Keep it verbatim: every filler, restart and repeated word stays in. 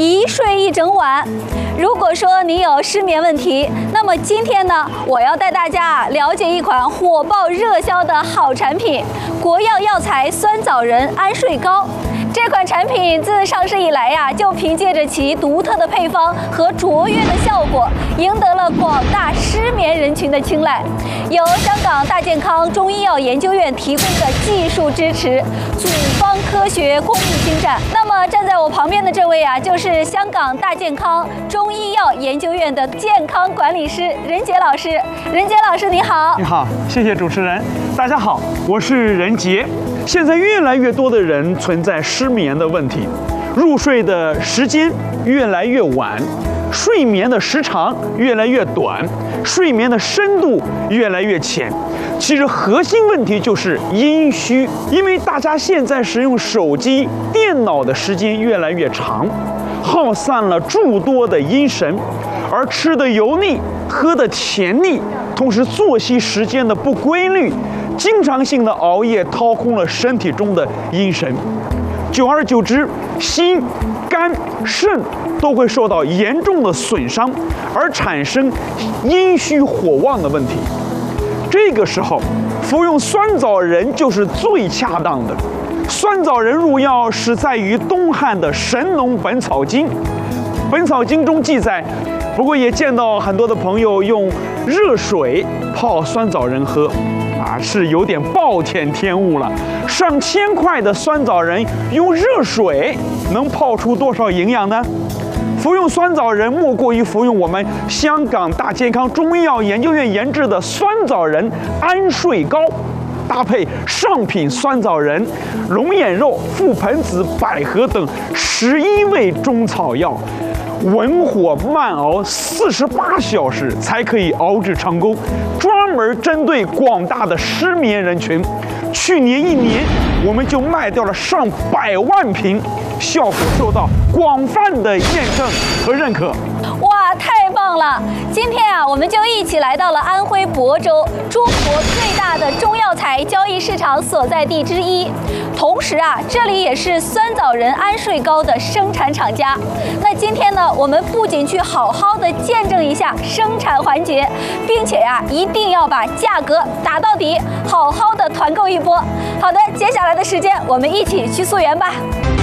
一睡一整晚。如果说你有失眠问题，那么今天呢，我要带大家了解一款火爆热销的好产品——国药药材酸枣仁安睡膏。这款产品自上市以来呀，就凭借着其独特的配方和卓越的效果，赢得了广大失眠人群的青睐。由香港大健康中医药研究院提供的技术支持，组方科学工艺精湛。那么站在我旁边的这位啊，就是香港大健康中医药研究院的健康管理师任杰老师。任杰老师你好。 你好，谢谢主持人。大家好，我是任杰。现在越来越多的人存在失眠的问题，入睡的时间越来越晚，睡眠的时长越来越短，睡眠的深度越来越浅。其实核心问题就是阴虚，因为大家现在使用手机、电脑的时间越来越长，耗散了诸多的阴神，而吃的油腻，喝的甜腻，同时作息时间的不规律，经常性的熬夜掏空了身体中的阴神，久而久之，心、肝、肾都会受到严重的损伤，而产生阴虚火旺的问题。这个时候，服用酸枣仁就是最恰当的。酸枣仁入药是在于东汉的《神农本草经》，《本草经》中记载。不过也见到很多的朋友用热水泡酸枣仁喝，啊，是有点暴殄天物了。上千块的酸枣仁用热水能泡出多少营养呢？服用酸枣仁莫过于服用我们香港大健康中医药研究院研制的酸枣仁安睡膏，搭配上品酸枣仁、龙眼肉、覆盆子、百合等十一味中草药。文火慢熬四十八小时才可以熬制成功，专门针对广大的失眠人群。去年一年，我们就卖掉了上百万瓶，效果受到广泛的验证和认可。 哇，太棒了！今天啊，我们就一起来到了安徽亳州，中国最大的中药材交易市场所在地之一。同时啊，这里也是酸枣仁安睡膏的生产厂家。那今天呢，我们不仅去好好的见证一下生产环节，并且呀、啊，一定要把价格打到底，好好的团购一波。好的，接下来的时间我们一起去溯源吧。